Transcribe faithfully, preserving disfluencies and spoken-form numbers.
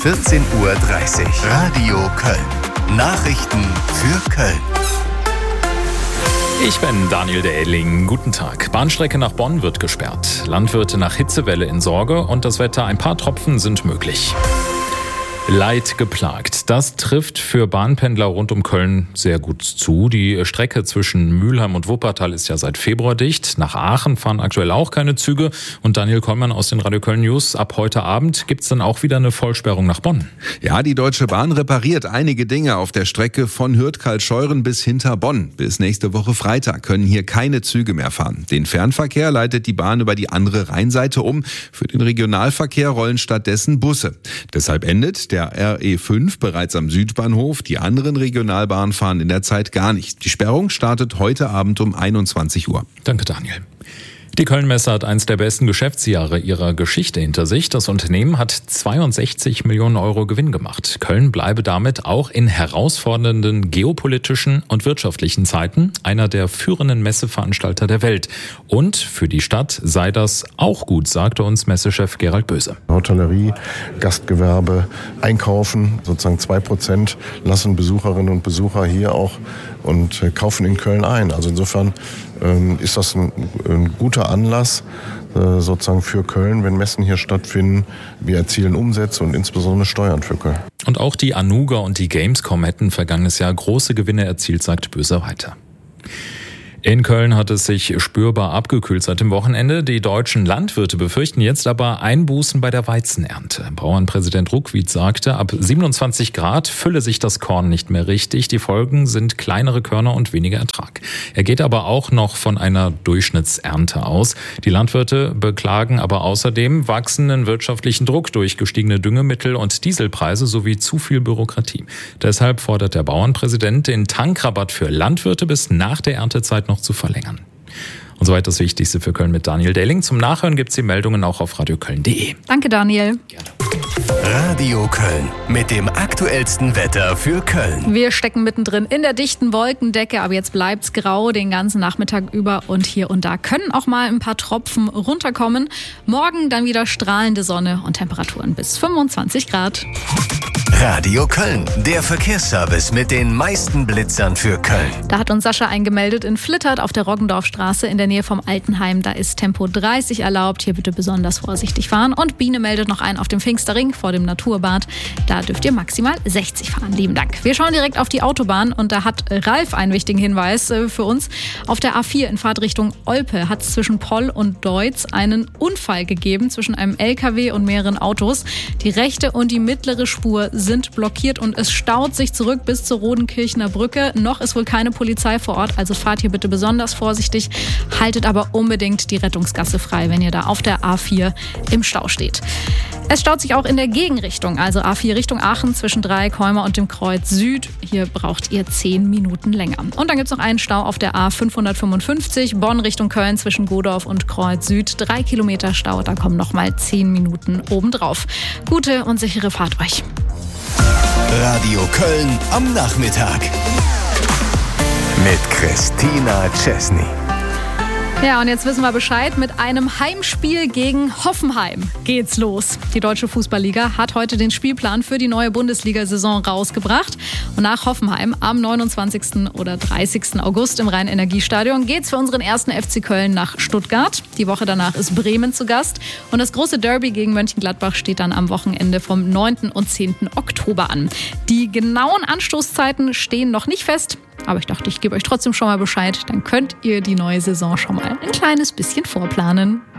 vierzehn Uhr dreißig. Radio Köln. Nachrichten für Köln. Ich bin Daniel Dehling. Guten Tag. Bahnstrecke nach Bonn wird gesperrt. Landwirte nach Hitzewelle in Sorge und das Wetter, ein paar Tropfen sind möglich. Leid geplagt. Das trifft für Bahnpendler rund um Köln sehr gut zu. Die Strecke zwischen Mülheim und Wuppertal ist ja seit Februar dicht. Nach Aachen fahren aktuell auch keine Züge. Und Daniel Kollmann aus den Radio Köln News. Ab heute Abend gibt's dann auch wieder eine Vollsperrung nach Bonn. Ja, die Deutsche Bahn repariert einige Dinge auf der Strecke von Hürth-Karlscheuren bis hinter Bonn. Bis nächste Woche Freitag können hier keine Züge mehr fahren. Den Fernverkehr leitet die Bahn über die andere Rheinseite um. Für den Regionalverkehr rollen stattdessen Busse. Deshalb endet der Der R E fünf bereits am Südbahnhof. Die anderen Regionalbahnen fahren in der Zeit gar nicht. Die Sperrung startet heute Abend um einundzwanzig Uhr. Danke, Daniel. Die Köln-Messe hat eines der besten Geschäftsjahre ihrer Geschichte hinter sich. Das Unternehmen hat zweiundsechzig Millionen Euro Gewinn gemacht. Köln bleibe damit auch in herausfordernden geopolitischen und wirtschaftlichen Zeiten einer der führenden Messeveranstalter der Welt. Und für die Stadt sei das auch gut, sagte uns Messechef Gerald Böse. Hotellerie, Gastgewerbe, Einkaufen, sozusagen zwei Prozent lassen Besucherinnen und Besucher hier auch und kaufen in Köln ein. Also insofern ähm, ist das ein, ein guter Anlass äh, sozusagen für Köln, wenn Messen hier stattfinden. Wir erzielen Umsätze und insbesondere Steuern für Köln. Und auch die Anuga und die Gamescom hätten vergangenes Jahr große Gewinne erzielt, sagt Böse weiter. In Köln hat es sich spürbar abgekühlt seit dem Wochenende. Die deutschen Landwirte befürchten jetzt aber Einbußen bei der Weizenernte. Bauernpräsident Ruckwied sagte, ab siebenundzwanzig Grad fülle sich das Korn nicht mehr richtig. Die Folgen sind kleinere Körner und weniger Ertrag. Er geht aber auch noch von einer Durchschnittsernte aus. Die Landwirte beklagen aber außerdem wachsenden wirtschaftlichen Druck durch gestiegene Düngemittel und Dieselpreise sowie zu viel Bürokratie. Deshalb fordert der Bauernpräsident, den Tankrabatt für Landwirte bis nach der Erntezeit noch zu verlängern. Und soweit das Wichtigste für Köln mit Daniel Dehling. Zum Nachhören gibt es die Meldungen auch auf radioköln punkt de. Danke, Daniel. Gerne. Radio Köln mit dem aktuellsten Wetter für Köln. Wir stecken mittendrin in der dichten Wolkendecke, aber jetzt bleibt's grau den ganzen Nachmittag über und hier und da können auch mal ein paar Tropfen runterkommen. Morgen dann wieder strahlende Sonne und Temperaturen bis fünfundzwanzig Grad. Radio Köln, der Verkehrsservice mit den meisten Blitzern für Köln. Da hat uns Sascha eingemeldet in Flittert auf der Roggendorfstraße in der Nähe vom Altenheim. Da ist Tempo dreißig erlaubt. Hier bitte besonders vorsichtig fahren. Und Biene meldet noch ein auf dem Pfingsterring vor dem Naturbad. Da dürft ihr maximal sechzig fahren. Lieben Dank. Wir schauen direkt auf die Autobahn und da hat Ralf einen wichtigen Hinweis für uns. Auf der A vier in Fahrtrichtung Olpe hat es zwischen Poll und Deutz einen Unfall gegeben zwischen einem L K W und mehreren Autos. Die rechte und die mittlere Spur sind blockiert und es staut sich zurück bis zur Rodenkirchener Brücke. Noch ist wohl keine Polizei vor Ort, also fahrt hier bitte besonders vorsichtig. Haltet aber unbedingt die Rettungsgasse frei, wenn ihr da auf der A vier im Stau steht. Es staut sich auch in der Gegenrichtung, also A vier Richtung Aachen zwischen Dreikolmer und dem Kreuz Süd. Hier braucht ihr zehn Minuten länger. Und dann gibt es noch einen Stau auf der A fünfhundertfünfundfünfzig, Bonn Richtung Köln zwischen Godorf und Kreuz Süd. Drei Kilometer Stau, da kommen nochmal zehn Minuten obendrauf. Gute und sichere Fahrt euch. Radio Köln am Nachmittag mit Christina Chesney. Ja, und jetzt wissen wir Bescheid. Mit einem Heimspiel gegen Hoffenheim geht's los. Die Deutsche Fußballliga hat heute den Spielplan für die neue Bundesliga-Saison rausgebracht. Und nach Hoffenheim am neunundzwanzigsten oder dreißigsten August im Rhein-Energiestadion geht's für unseren ersten F C Köln nach Stuttgart. Die Woche danach ist Bremen zu Gast. Und das große Derby gegen Mönchengladbach steht dann am Wochenende vom neunten und zehnten Oktober an. Die genauen Anstoßzeiten stehen noch nicht fest. Aber ich dachte, ich gebe euch trotzdem schon mal Bescheid. Dann könnt ihr die neue Saison schon mal ein kleines bisschen vorplanen.